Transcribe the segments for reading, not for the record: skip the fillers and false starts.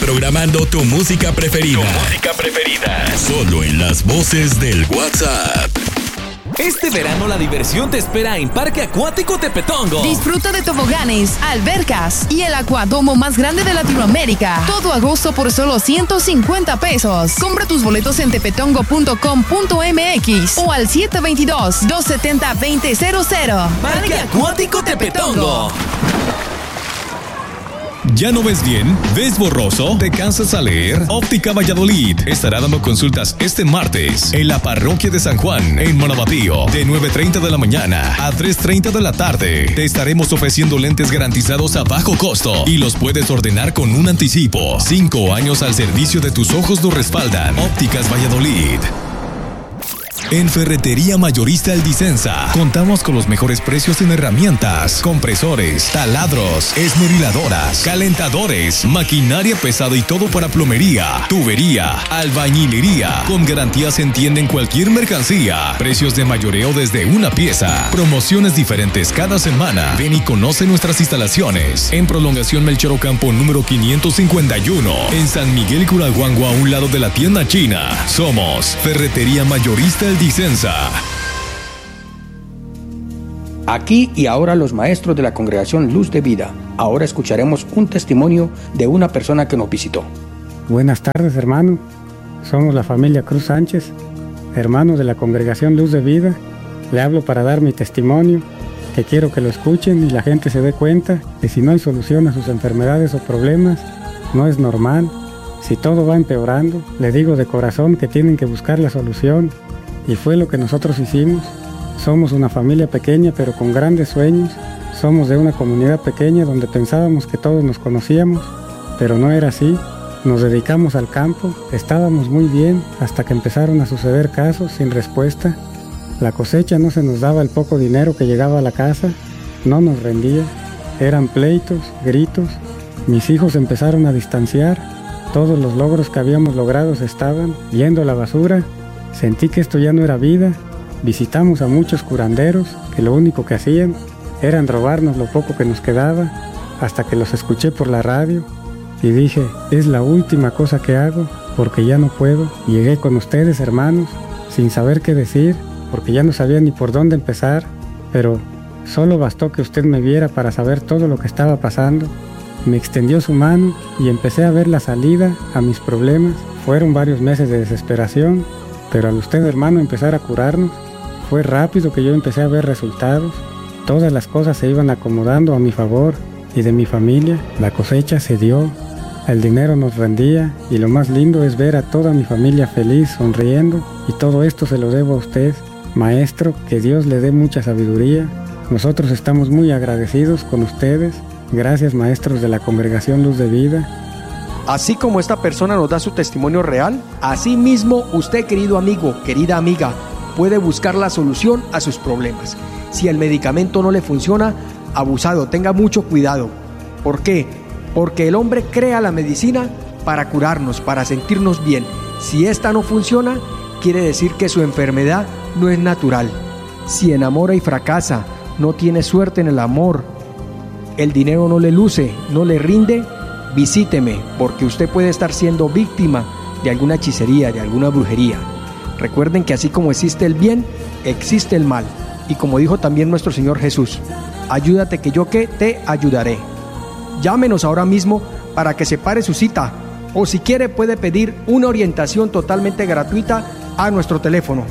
reprogramando tu música preferida. Solo en las voces del WhatsApp. Este verano la diversión te espera en Parque Acuático Tepetongo. Disfruta de toboganes, albercas y el acuadomo más grande de Latinoamérica. Todo agosto por solo 150 pesos. Compra tus boletos en tepetongo.com.mx o al 722-270-2000. Parque Acuático Tepetongo. ¿Ya no ves bien? ¿Ves borroso? ¿Te cansas al leer? Óptica Valladolid estará dando consultas este martes en la parroquia de San Juan, en Manabapío, de 9:30 de la mañana a 3:30 de la tarde. Te estaremos ofreciendo lentes garantizados a bajo costo y los puedes ordenar con un anticipo. 5 años al servicio de tus ojos nos respaldan. Ópticas Valladolid. En Ferretería Mayorista El Disensa contamos con los mejores precios en herramientas, compresores, taladros, esmeriladoras, calentadores, maquinaria pesada y todo para plomería, tubería, albañilería. Con garantías en tienda en cualquier mercancía. Precios de mayoreo desde una pieza. Promociones diferentes cada semana. Ven y conoce nuestras instalaciones. En Prolongación Melchor Ocampo número 551. En San Miguel Curaguango, a un lado de la tienda china. Somos Ferretería Mayorista El Disensa. Aquí y ahora los maestros de la Congregación Luz de Vida. Ahora escucharemos un testimonio de una persona que nos visitó. Buenas tardes, hermano. Somos la familia Cruz Sánchez, hermanos de la Congregación Luz de Vida. Le hablo para dar mi testimonio, que quiero que lo escuchen y la gente se dé cuenta que si no hay solución a sus enfermedades o problemas, no es normal. Si todo va empeorando, le digo de corazón que tienen que buscar la solución. Y fue lo que nosotros hicimos. Somos una familia pequeña pero con grandes sueños. Somos de una comunidad pequeña donde pensábamos que todos nos conocíamos, pero no era así. Nos dedicamos al campo, estábamos muy bien hasta que empezaron a suceder casos sin respuesta. La cosecha no se nos daba el poco dinero que llegaba a la casa, no nos rendía. Eran pleitos, gritos. Mis hijos empezaron a distanciar. Todos los logros que habíamos logrado se estaban yendo a la basura. Sentí que esto ya no era vida. Visitamos a muchos curanderos que lo único que hacían era robarnos lo poco que nos quedaba, hasta que los escuché por la radio y dije, es la última cosa que hago porque ya no puedo. Llegué con ustedes, hermanos, sin saber qué decir, porque ya no sabía ni por dónde empezar, pero solo bastó que usted me viera para saber todo lo que estaba pasando. Me extendió su mano y empecé a ver la salida a mis problemas. Fueron varios meses de desesperación, pero al usted, hermano, empezar a curarnos, fue rápido que yo empecé a ver resultados. Todas las cosas se iban acomodando a mi favor y de mi familia. La cosecha se dio, el dinero nos rendía y lo más lindo es ver a toda mi familia feliz, sonriendo. Y todo esto se lo debo a usted, maestro, que Dios le dé mucha sabiduría. Nosotros estamos muy agradecidos con ustedes. Gracias, maestros de la Congregación Luz de Vida. Así como esta persona nos da su testimonio real, así mismo usted, querido amigo, querida amiga, puede buscar la solución a sus problemas. Si el medicamento no le funciona, abusado, tenga mucho cuidado. ¿Por qué? Porque el hombre crea la medicina para curarnos, para sentirnos bien. Si esta no funciona, quiere decir que su enfermedad no es natural. Si enamora y fracasa, no tiene suerte en el amor, el dinero no le luce, no le rinde, visíteme, porque usted puede estar siendo víctima de alguna hechicería, de alguna brujería. Recuerden que así como existe el bien, existe el mal. Y como dijo también nuestro Señor Jesús, ayúdate que yo que te ayudaré. Llámenos ahora mismo para que separe su cita, o si quiere puede pedir una orientación totalmente gratuita a nuestro teléfono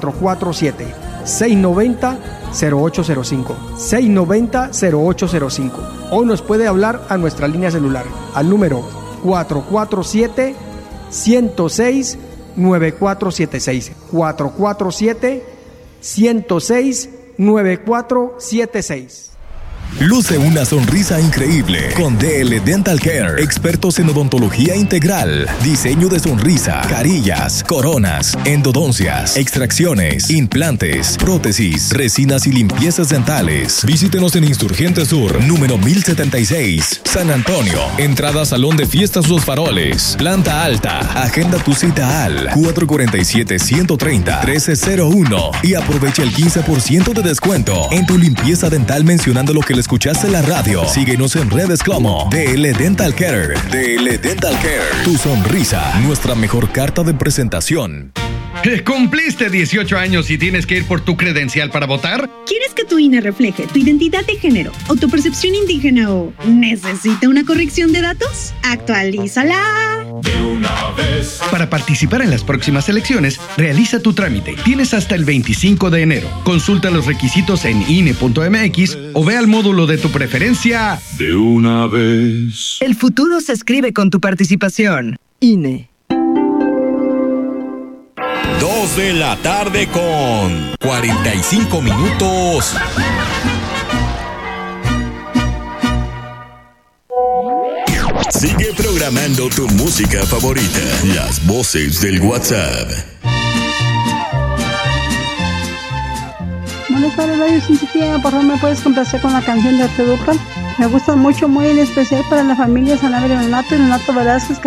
447-690-0805, 690-0805, o nos puede hablar a nuestra línea celular al número 447-106-9476, 447-106-9476. Luce una sonrisa increíble con DL Dental Care, expertos en odontología integral, diseño de sonrisa, carillas, coronas, endodoncias, extracciones, implantes, prótesis, resinas y limpiezas dentales. Visítenos en Insurgente Sur, número 1076, San Antonio. Entrada Salón de Fiestas Los Faroles, planta alta. Agenda tu cita al 447-130-1301 y aprovecha el 15% de descuento en tu limpieza dental mencionando lo que les escuchaste la radio, síguenos en redes como DL Dental Care. DL Dental Care. Tu sonrisa, nuestra mejor carta de presentación. ¿Cumpliste 18 años y tienes que ir por tu credencial para votar? ¿Quieres que tu INE refleje tu identidad de género o tu percepción indígena o necesita una corrección de datos? ¡Actualízala! De una vez. Para participar en las próximas elecciones, realiza tu trámite. Tienes hasta el 25 de enero. Consulta los requisitos en INE.mx o ve al módulo de tu preferencia. De una vez. El futuro se escribe con tu participación. INE. 2 de la tarde con 45 minutos. Sigue programando tu música favorita. Las voces del WhatsApp. Buenas tardes, Radio Sintitía. Por favor, ¿me puedes complacer con la canción de Arteduca? Me gusta mucho, muy en especial para la familia Sanabria Renato y Renato Velázquez.